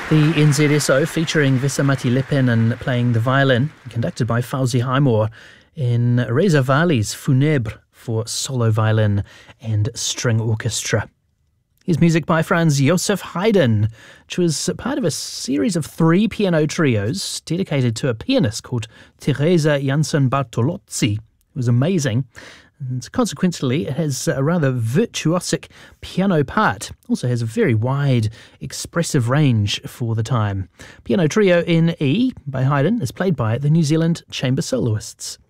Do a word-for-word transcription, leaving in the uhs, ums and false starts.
The N Z S O featuring Vesamati Lepinen playing the violin, conducted by Fauzi Haimor, in Reza Vali's Funèbre for solo violin and string orchestra. Here's music by Franz Josef Haydn, which was part of a series of three piano trios dedicated to a pianist called Teresa Janssen Bartolozzi. It was amazing. And consequently, it has a rather virtuosic piano part. Also has a very wide, expressive range for the time. Piano Trio in E by Haydn is played by the New Zealand Chamber Soloists.